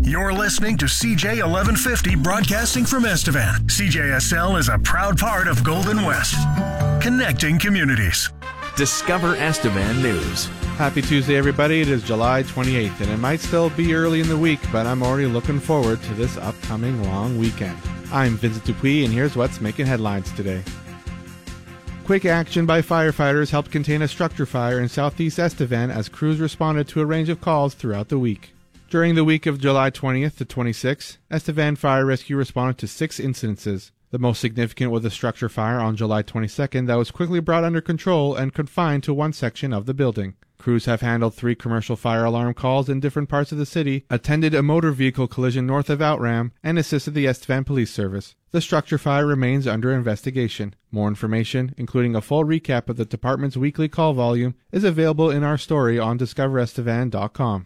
You're listening to CJ 1150 broadcasting from Estevan. CJSL is a proud part of Golden West, connecting communities. Discover Estevan News. Happy Tuesday, everybody. It is July 28th, and it might still be early in the week, but I'm already looking forward to this upcoming long weekend. I'm Vincent Dupuis, and here's what's making headlines today. Quick action by firefighters helped contain a structure fire in southeast Estevan as crews responded to a range of calls throughout the week. During the week of July 20th to 26th, Estevan Fire Rescue responded to 6 incidences. The most significant was a structure fire on July 22nd that was quickly brought under control and confined to one section of the building. Crews have handled 3 commercial fire alarm calls in different parts of the city, attended a motor vehicle collision north of Outram, and assisted the Estevan Police Service. The structure fire remains under investigation. More information, including a full recap of the department's weekly call volume, is available in our story on discoverestevan.com.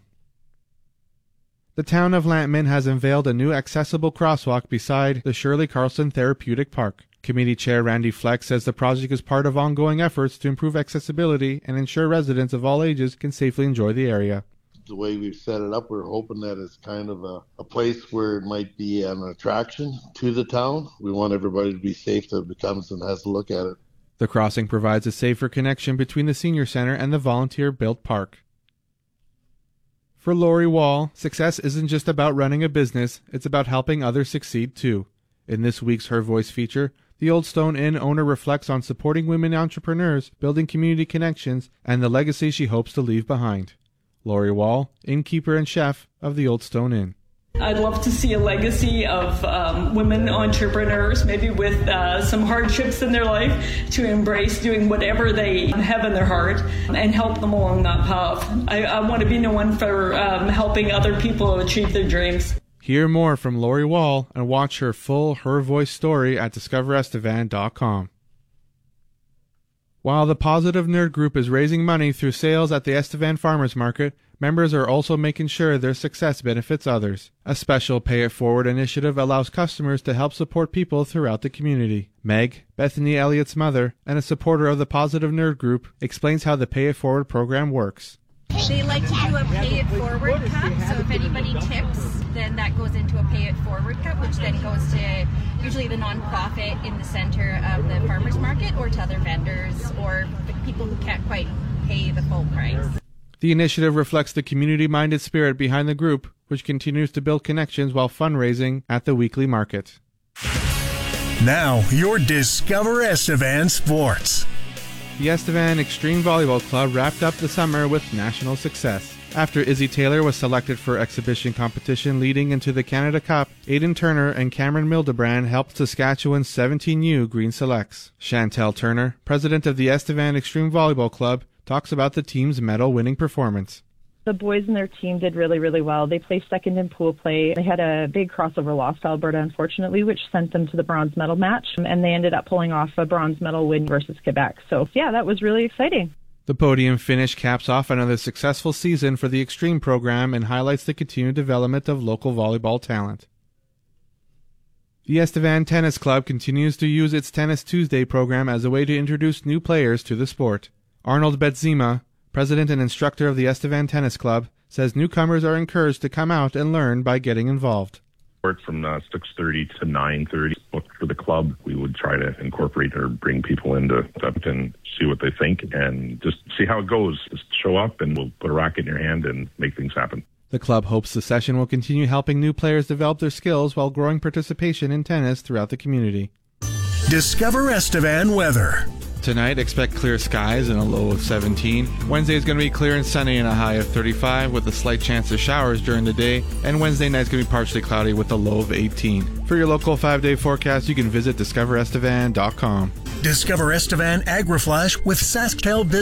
The town of Lantman has unveiled a new accessible crosswalk beside the Shirley Carlson Therapeutic Park. Committee Chair Randy Fleck says the project is part of ongoing efforts to improve accessibility and ensure residents of all ages can safely enjoy the area. The way we've set it up, we're hoping that it's kind of a place where it might be an attraction to the town. We want everybody to be safe that comes and has a look at it. The crossing provides a safer connection between the senior center and the volunteer-built park. For Lori Wall, success isn't just about running a business, it's about helping others succeed too. In this week's Her Voice feature, the Old Stone Inn owner reflects on supporting women entrepreneurs, building community connections, and the legacy she hopes to leave behind. Lori Wall, innkeeper and chef of the Old Stone Inn. I'd love to see a legacy of women entrepreneurs, maybe with some hardships in their life, to embrace doing whatever they have in their heart and help them along that path. I want to be known for helping other people achieve their dreams. Hear more from Lori Wall and watch her full Her Voice story at discoverestevan.com. While the Positive Nerd Group is raising money through sales at the Estevan Farmers Market, members are also making sure their success benefits others. A special Pay It Forward initiative allows customers to help support people throughout the community. Meg, Bethany Elliott's mother, and a supporter of the Positive Nerd Group, explains how the Pay It Forward program works. They like to do a Pay It Forward cup, so if anybody tips, then that goes into a Pay It Forward cup, which then goes to usually the nonprofit in the center of the farmers market or to other vendors or people who can't quite pay the full price. The initiative reflects the community-minded spirit behind the group, which continues to build connections while fundraising at the weekly market. Now, your Discover Estevan Sports. The Estevan Extreme Volleyball Club wrapped up the summer with national success. After Izzy Taylor was selected for exhibition competition leading into the Canada Cup, Aidan Turner and Cameron Mildebrand helped Saskatchewan's 17U Green Selects. Chantel Turner, president of the Estevan Extreme Volleyball Club, talks about the team's medal-winning performance. The boys in their team did really, really well. They placed second in pool play. They had a big crossover loss to Alberta, unfortunately, which sent them to the bronze medal match, and they ended up pulling off a bronze medal win versus Quebec. So, yeah, that was really exciting. The podium finish caps off another successful season for the Extreme program and highlights the continued development of local volleyball talent. The Estevan Tennis Club continues to use its Tennis Tuesday program as a way to introduce new players to the sport. Arnold Betzima, president and instructor of the Estevan Tennis Club, says newcomers are encouraged to come out and learn by getting involved. From 6:30 to 9:30, booked for the club. We would try to incorporate or bring people into that and see what they think and just see how it goes. Just show up and we'll put a racket in your hand and make things happen. The club hopes the session will continue helping new players develop their skills while growing participation in tennis throughout the community. Discover Estevan weather. Tonight, expect clear skies and a low of 17. Wednesday is going to be clear and sunny and a high of 35 with a slight chance of showers during the day. And Wednesday night is going to be partially cloudy with a low of 18. For your local 5-day forecast, you can visit discoverestevan.com. Discover Estevan AgriFlash with SaskTel